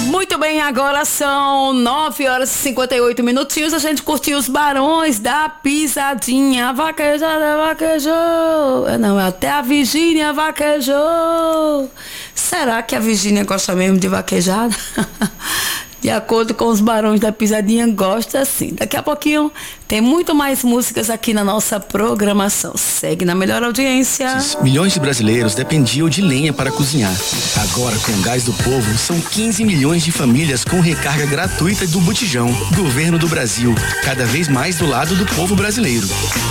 Muito bem, agora são 9 horas e 58 minutinhos. A gente curtiu os Barões da Pisadinha. Vaquejada, vaquejou. Não, até a Virgínia vaquejou. Será que a Virgínia gosta mesmo de vaquejada? De acordo com os Barões da Pisadinha, gosta sim. Daqui a pouquinho tem muito mais músicas aqui na nossa programação. Segue na melhor audiência. Milhões de brasileiros dependiam de lenha para cozinhar. Agora, com o Gás do Povo, são 15 milhões de famílias com recarga gratuita do Botijão. Governo do Brasil, cada vez mais do lado do povo brasileiro.